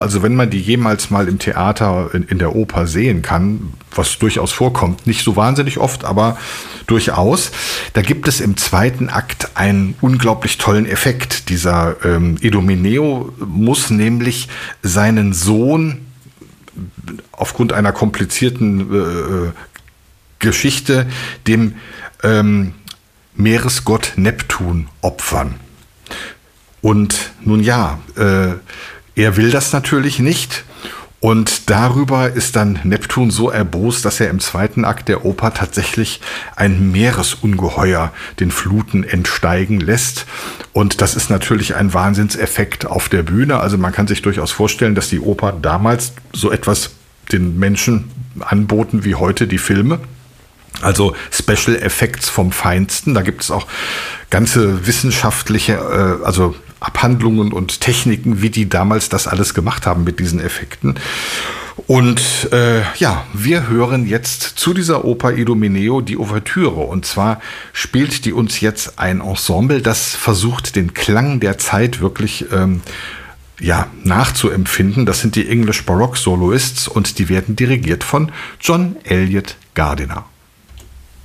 Also wenn man die jemals mal im Theater in der Oper sehen kann, was durchaus vorkommt, nicht so wahnsinnig oft, aber durchaus, da gibt es im zweiten Akt einen unglaublich tollen Effekt. Dieser Idomeneo muss nämlich seinen Sohn aufgrund einer komplizierten Geschichte dem Meeresgott Neptun opfern. Und nun ja, er will das natürlich nicht und darüber ist dann Neptun so erbost, dass er im zweiten Akt der Oper tatsächlich ein Meeresungeheuer den Fluten entsteigen lässt. Und das ist natürlich ein Wahnsinnseffekt auf der Bühne. Also man kann sich durchaus vorstellen, dass die Oper damals so etwas den Menschen anboten wie heute die Filme. Also Special Effects vom Feinsten. Da gibt es auch ganze wissenschaftliche, also Abhandlungen und Techniken, wie die damals das alles gemacht haben mit diesen Effekten. Und ja, wir hören jetzt zu dieser Oper Idomeneo die Ouvertüre. Und zwar spielt die uns jetzt ein Ensemble, das versucht, den Klang der Zeit wirklich nachzuempfinden. Das sind die English Baroque Soloists und die werden dirigiert von John Elliott Gardiner.